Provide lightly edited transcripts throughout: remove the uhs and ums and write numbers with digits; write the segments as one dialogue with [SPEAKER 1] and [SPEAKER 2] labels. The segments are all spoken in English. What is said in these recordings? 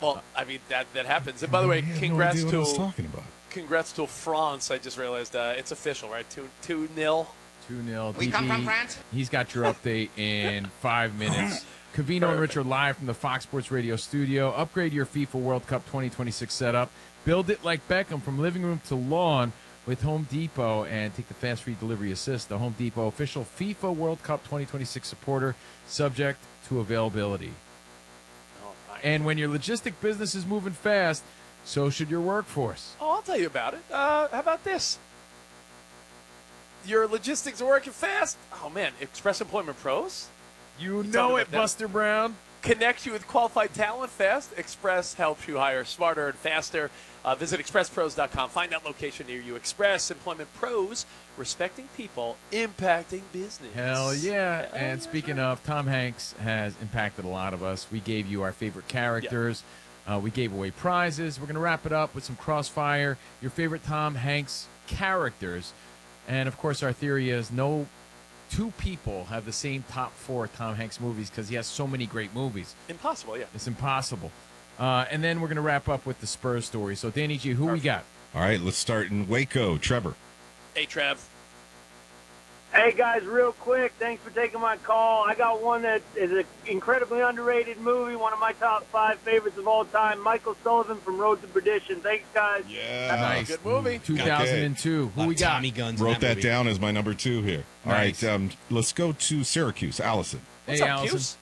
[SPEAKER 1] Well, I mean that happens. And by the way, congrats
[SPEAKER 2] no idea what I was talking about.
[SPEAKER 1] Congrats to France. I just realized it's official, right? 2-0.
[SPEAKER 3] 2-0.
[SPEAKER 4] We come from France.
[SPEAKER 3] He's got your update in 5 minutes. Cavino and Rich are live from the Fox Sports Radio studio. Upgrade your FIFA World Cup 2026 setup. Build it like Beckham from living room to lawn with Home Depot and take the fast free delivery assist. The Home Depot official FIFA World Cup 2026 supporter, subject to availability.
[SPEAKER 1] All right.
[SPEAKER 3] And when your logistic business is moving fast, so should your workforce.
[SPEAKER 1] Oh, I'll tell you about it. How about this? Your logistics are working fast? Oh, man. Express Employment Pros?
[SPEAKER 3] You know it,
[SPEAKER 1] about that.
[SPEAKER 3] Buster Brown.
[SPEAKER 1] Connects you with qualified talent fast. Express helps you hire smarter and faster. Visit expresspros.com. Find that location near you. Express Employment Pros, respecting people, impacting business.
[SPEAKER 3] Hell yeah. And speaking of, Tom Hanks has impacted a lot of us. We gave you our favorite characters. We gave away prizes. We're going to wrap it up with some Crossfire, your favorite Tom Hanks characters. And, of course, our theory is no two people have the same top 4 Tom Hanks movies because he has so many great movies.
[SPEAKER 1] Impossible, yeah.
[SPEAKER 3] It's impossible. And then we're going to wrap up with the Spurs story. So, Danny G, who we got?
[SPEAKER 2] All right, let's start in Waco. Trevor.
[SPEAKER 1] Hey, Trev.
[SPEAKER 5] Hey, guys, real quick, thanks for taking my call. I got one that is an incredibly underrated movie, one of my top 5 favorites of all time, Michael Sullivan from Road to Perdition. Thanks, guys.
[SPEAKER 2] Yeah.
[SPEAKER 3] Nice.
[SPEAKER 1] Good movie.
[SPEAKER 3] 2002. Who we got?
[SPEAKER 4] Tommy Guns. in
[SPEAKER 2] Wrote that
[SPEAKER 4] movie.
[SPEAKER 2] down as my number 2 here.
[SPEAKER 3] Nice.
[SPEAKER 2] All right, let's go to Syracuse. Allison.
[SPEAKER 1] What's
[SPEAKER 3] Hey,
[SPEAKER 1] up,
[SPEAKER 3] Allison.
[SPEAKER 1] Cuse?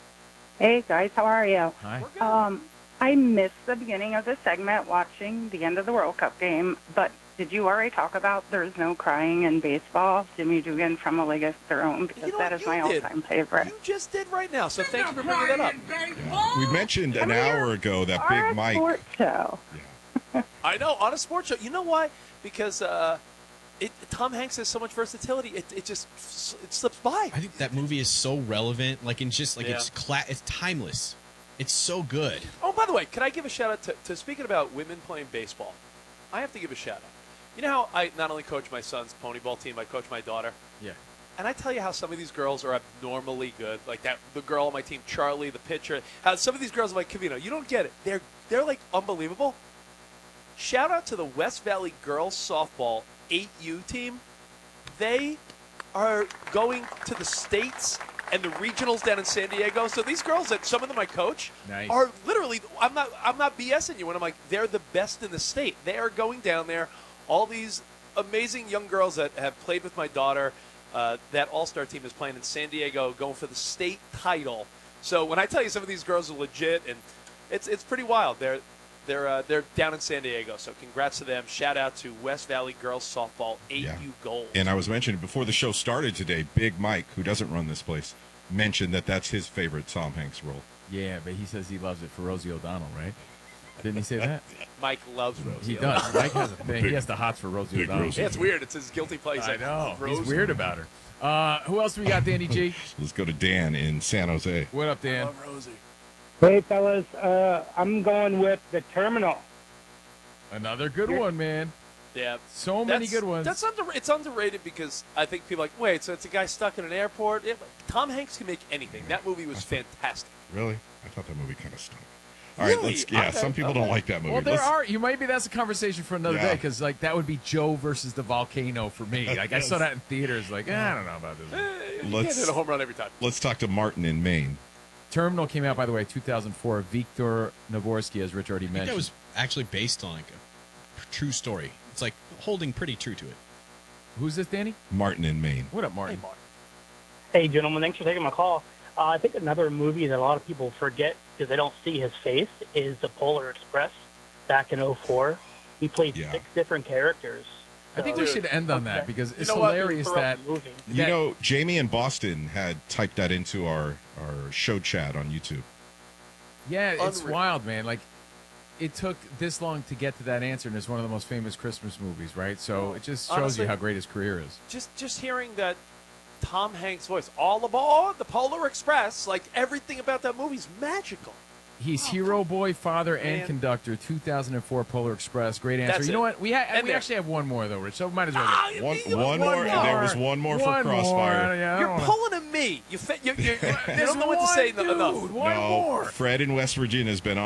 [SPEAKER 6] Hey guys, how are you?
[SPEAKER 3] Hi.
[SPEAKER 1] We're good.
[SPEAKER 6] I missed the beginning of the segment watching the end of the World Cup game, but did you already talk about there's no crying in baseball? Jimmy Dugan from A League of Their Own, because
[SPEAKER 1] You know
[SPEAKER 6] that
[SPEAKER 1] what?
[SPEAKER 6] is my
[SPEAKER 1] You did.
[SPEAKER 6] all-time favorite.
[SPEAKER 1] You just did right now, so thank you for bringing that up.
[SPEAKER 2] We mentioned an hour ago that
[SPEAKER 6] Our
[SPEAKER 2] Big Mike.
[SPEAKER 6] sports show.
[SPEAKER 1] I know, on a sports show. You know why? Because Tom Hanks has so much versatility. It just it slips by.
[SPEAKER 4] I think that movie is so relevant. Like, in just like
[SPEAKER 1] Yeah.
[SPEAKER 4] it's timeless. It's so good.
[SPEAKER 1] Oh, by the way, can I give a shout out to speaking about women playing baseball? I have to give a shout out. You know how I not only coach my son's pony ball team, I coach my daughter.
[SPEAKER 3] Yeah.
[SPEAKER 1] And I tell you how some of these girls are abnormally good. Like that, the girl on my team, Charlie, the pitcher. How some of these girls are like, Cavino, you don't get it. They're like unbelievable. Shout out to the West Valley girls softball 8U team. They are going to the states and the regionals down in San Diego. So these girls that some of them I coach
[SPEAKER 3] Nice.
[SPEAKER 1] are literally, I'm not BSing you when I'm like, they're the best in the state. They are going down there. All these amazing young girls that have played with my daughter. That all-star team is playing in San Diego, going for the state title. So when I tell you some of these girls are legit, and it's pretty wild. They're down in San Diego. So congrats to them. Shout out to West Valley girls softball 8U gold.
[SPEAKER 2] And I was mentioning before the show started today, Big Mike, who doesn't run this place, mentioned that that's his favorite Tom Hanks role.
[SPEAKER 3] Yeah, but he says he loves it for Rosie O'Donnell, right? Didn't he say that?
[SPEAKER 1] Mike loves Rosie.
[SPEAKER 3] He does. Mike has a thing. He has the hots for Rosie
[SPEAKER 2] Big
[SPEAKER 3] O'Donnell.
[SPEAKER 2] Rosie.
[SPEAKER 1] Yeah, it's weird. It's his guilty pleasure.
[SPEAKER 3] I know.
[SPEAKER 1] Rosie.
[SPEAKER 3] He's weird about her. Who else we got, Danny G?
[SPEAKER 2] Let's go to Dan in San Jose.
[SPEAKER 3] What up,
[SPEAKER 1] I
[SPEAKER 3] Dan?
[SPEAKER 1] love Rosie.
[SPEAKER 5] Hey, fellas, I'm going with The Terminal.
[SPEAKER 3] Another good one, man.
[SPEAKER 1] Yeah.
[SPEAKER 3] So many good ones.
[SPEAKER 1] It's underrated because I think people are like, wait, so it's a guy stuck in an airport? Yeah, but Tom Hanks can make anything. That movie was fantastic.
[SPEAKER 2] Really? I thought that movie kind of stunk. All right,
[SPEAKER 1] Really?
[SPEAKER 2] okay. Some people don't like that movie.
[SPEAKER 3] Well, maybe that's a conversation for another
[SPEAKER 2] Yeah.
[SPEAKER 3] day, because like that would be Joe versus the volcano for me. Like I saw that in theaters. Like I don't know about this.
[SPEAKER 1] You can't hit a home run every time.
[SPEAKER 2] Let's talk to Martin in Maine.
[SPEAKER 3] Terminal came out, by the way, 2004. Victor Navorsky, as Rich already
[SPEAKER 4] I think
[SPEAKER 3] mentioned.
[SPEAKER 4] that was actually based on like a true story. It's like holding pretty true to it.
[SPEAKER 3] Who's this, Danny?
[SPEAKER 2] Martin in Maine.
[SPEAKER 3] What up, Martin?
[SPEAKER 1] Hey, Mark.
[SPEAKER 5] Hey, gentlemen, thanks for taking my call. I think another movie that a lot of people forget because they don't see his face is The Polar Express back in 2004. He played 6 different characters.
[SPEAKER 3] I think we should end on that because it's
[SPEAKER 1] know what?
[SPEAKER 3] hilarious that
[SPEAKER 2] You know, Jamie in Boston had typed that into our show chat on YouTube.
[SPEAKER 3] Yeah, it's
[SPEAKER 1] Unreal.
[SPEAKER 3] wild, man. Like, it took this long to get to that answer, and it's one of the most famous Christmas movies, right? So it just shows
[SPEAKER 1] Honestly,
[SPEAKER 3] you how great his career is.
[SPEAKER 1] Just hearing that Tom Hanks' voice, all aboard the Polar Express, like everything about that movie is magical.
[SPEAKER 3] He's hero boy, father, and
[SPEAKER 1] Man.
[SPEAKER 3] conductor. 2004 Polar Express. Great answer.
[SPEAKER 1] That's
[SPEAKER 3] you know
[SPEAKER 1] it.
[SPEAKER 3] what? We
[SPEAKER 1] And there.
[SPEAKER 3] actually have one more though, Rich. So might as well.
[SPEAKER 2] One more. There was one more for
[SPEAKER 3] One
[SPEAKER 2] Crossfire.
[SPEAKER 3] more. Yeah, I
[SPEAKER 1] You're
[SPEAKER 3] don't wanna-
[SPEAKER 1] pulling at me. You don't know what to
[SPEAKER 3] one
[SPEAKER 1] say
[SPEAKER 3] dude,
[SPEAKER 1] enough.
[SPEAKER 3] One more.
[SPEAKER 2] Fred in West Virginia has been